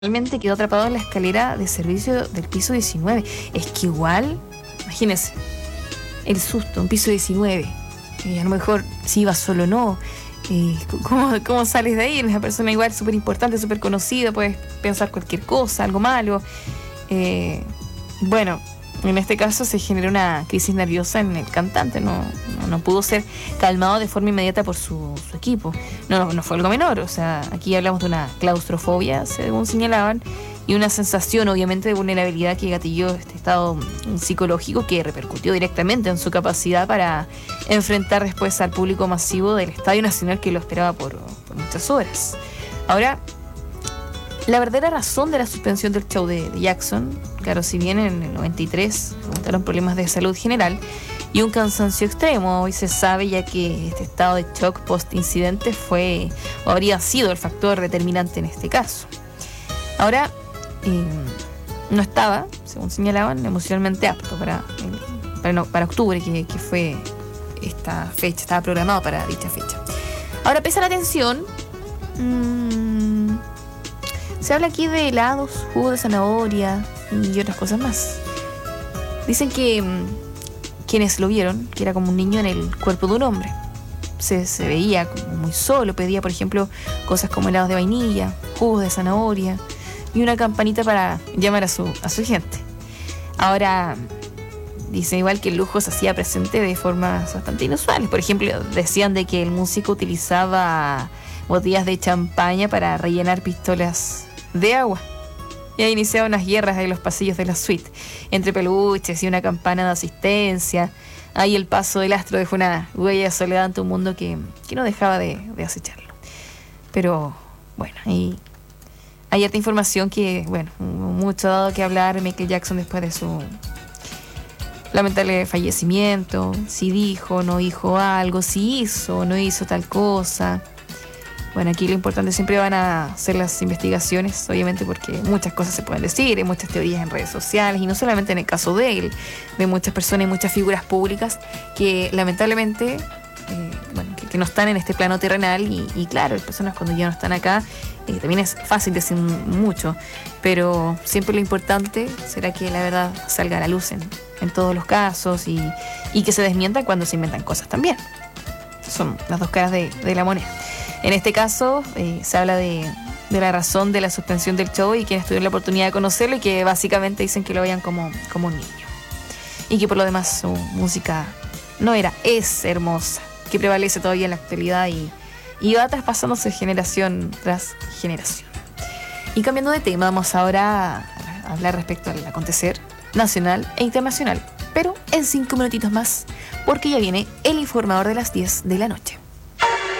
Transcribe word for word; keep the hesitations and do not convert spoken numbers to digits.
Realmente quedó atrapado en la escalera de servicio del piso diecinueve. Es que igual, imagínense, el susto, un piso diecinueve. Eh, a lo mejor si iba solo o no. Eh, ¿cómo, ¿Cómo sales de ahí? Una persona igual súper importante, súper conocida, puedes pensar cualquier cosa, algo malo. Eh, bueno, en este caso se generó una crisis nerviosa en el cantante. No, no, no pudo ser calmado de forma inmediata por su, su equipo. No, no fue algo menor. O sea, aquí hablamos de una claustrofobia, según señalaban, y una sensación obviamente de vulnerabilidad que gatilló este estado psicológico que repercutió directamente en su capacidad para enfrentar después al público masivo del Estadio Nacional que lo esperaba por, por muchas horas. Ahora, la verdadera razón de la suspensión del show de, de Jackson, claro, si bien en el noventa y tres resultaron problemas de salud general y un cansancio extremo, hoy se sabe ya que este estado de shock post-incidente fue o habría sido el factor determinante en este caso. Ahora, eh, no estaba, según señalaban, emocionalmente apto para, eh, para, no, para octubre, que, que fue esta fecha, estaba programado para dicha fecha. Ahora, pese a la tensión, mmm, se habla aquí de helados, jugo de zanahoria y otras cosas más. Dicen que mmm, quienes lo vieron, que era como un niño en el cuerpo de un hombre. Se, se veía como muy solo, pedía, por ejemplo, cosas como helados de vainilla, jugos de zanahoria y una campanita para llamar a su, a su gente. Ahora, dicen igual que el lujo se hacía presente de formas bastante inusuales. Por ejemplo, decían de que el músico utilizaba botellas de champaña para rellenar pistolas de agua. Y ahí iniciaban unas guerras en los pasillos de la suite, entre peluches y una campana de asistencia. Ahí el paso del astro dejó una huella de soledad ante un mundo que, que no dejaba de, de acecharlo. Pero, bueno, ahí hay harta información que, bueno, mucho dado que hablar Michael Jackson después de su lamentable fallecimiento. Si dijo, no dijo algo, si hizo, no hizo tal cosa. Bueno, aquí lo importante siempre van a ser las investigaciones, obviamente, porque muchas cosas se pueden decir, hay muchas teorías en redes sociales, y no solamente en el caso de él, de muchas personas y muchas figuras públicas que lamentablemente, eh, bueno, que, que no están en este plano terrenal, y, y claro, las personas cuando ya no están acá, eh, también es fácil decir mucho, pero siempre lo importante será que la verdad salga a la luz en, en todos los casos, y, y que se desmientan cuando se inventan cosas también. Son las dos caras de, de la moneda. En este caso, eh, se habla de, de la razón de la suspensión del show y quienes tuvieron la oportunidad de conocerlo y que básicamente dicen que lo veían como, como un niño. Y que por lo demás su música no era, es hermosa, que prevalece todavía en la actualidad y, y va traspasándose generación tras generación. Y cambiando de tema, vamos ahora a hablar respecto al acontecer nacional e internacional, pero en cinco minutitos más, porque ya viene el informador de las diez de la noche.